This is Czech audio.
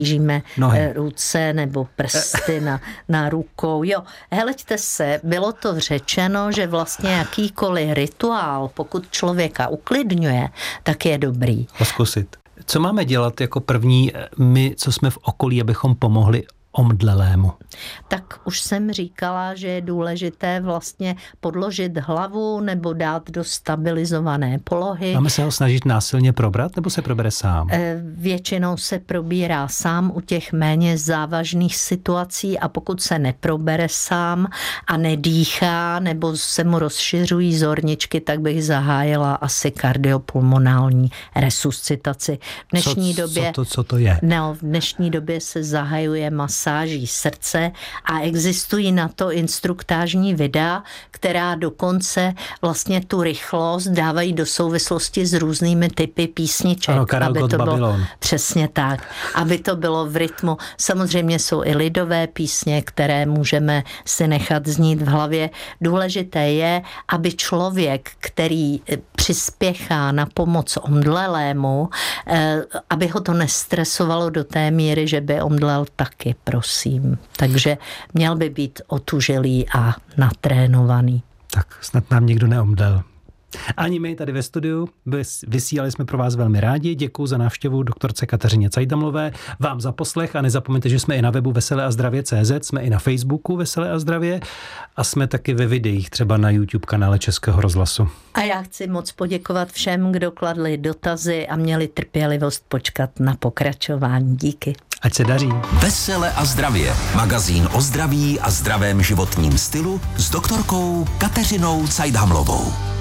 žíme ruce nebo prsty na rukou. Jo, heleďte se, bylo to řečeno, že vlastně jakýkoliv rituál, pokud člověka uklidňuje, tak je dobrý. Zkusit. Co máme dělat jako první my, co jsme v okolí, abychom pomohli omdlelému? Tak už jsem říkala, že je důležité vlastně podložit hlavu nebo dát do stabilizované polohy. Máme se ho snažit násilně probrat, nebo se probere sám? Většinou se probírá sám u těch méně závažných situací a pokud se neprobere sám a nedýchá nebo se mu rozšiřují zorničky, tak bych zahájila asi kardiopulmonální resuscitaci. V dnešní době, co to je? No, v dnešní době se zahajuje masáží srdce a existují na to instruktážní videa, která dokonce vlastně tu rychlost dávají do souvislosti s různými typy písniček. Ano, Karel Gott Babylon. Přesně tak, aby to bylo v rytmu. Samozřejmě jsou i lidové písně, které můžeme si nechat znít v hlavě. Důležité je, aby člověk, který přispěchá na pomoc omdlelému, aby ho to nestresovalo do té míry, že by omdlel taky, prosím. Takže měl by být otužilý a natrénovaný. Tak snad nám někdo neomdlel. Ani my tady ve studiu vysílali jsme pro vás velmi rádi. Děkuju za návštěvu doktorce Kateřině Cajdamlové, vám za poslech a nezapomeňte, že jsme i na webu veseleazdravě.cz, jsme i na Facebooku Veselé a zdravě a jsme taky ve videích, třeba na YouTube kanále Českého rozhlasu. A já chci moc poděkovat všem, kdo kladli dotazy a měli trpělivost počkat na pokračování. Díky. Ať se daří. Vesele a zdravě. Magazín o zdraví a zdravém životním stylu s doktorkou Kateřinou Cajdhamlovou.